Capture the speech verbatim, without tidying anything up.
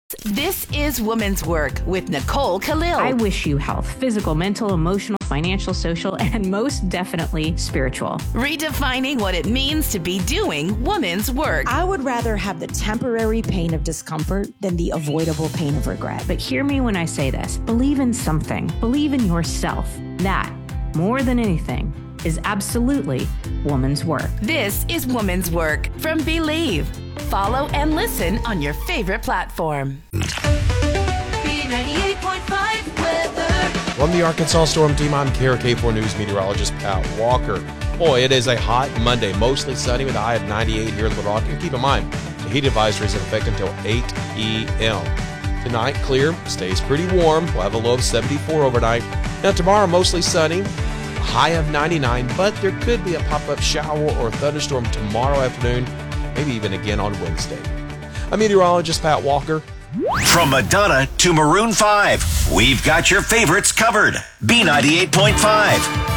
This is Women's Work with Nicole Khalil. I wish you health, physical, mental, emotional, financial, social, and most definitely spiritual. Redefining what it means to be doing women's work. I would rather have the temporary pain of discomfort than the avoidable pain of regret. But hear me when I say this. Believe in something. Believe in yourself. That, more than anything, is absolutely woman's work. This is Women's Work from Believe. Follow and listen on your favorite platform. B ninety-eight point five weather. From the Arkansas Storm Team, I'm K R K four News meteorologist Pat Walker. Boy, it is a hot Monday, mostly sunny with a high of ninety-eight here in Little Rock. And keep in mind, the heat advisory is in effect until eight p.m. Tonight, clear, stays pretty warm. We'll have a low of seventy-four overnight. Now tomorrow, mostly sunny, high of ninety-nine, but there could be a pop-up shower or thunderstorm tomorrow afternoon, maybe even again on Wednesday. I'm meteorologist Pat Walker. From Madonna to Maroon five, we've got your favorites covered. B ninety-eight point five.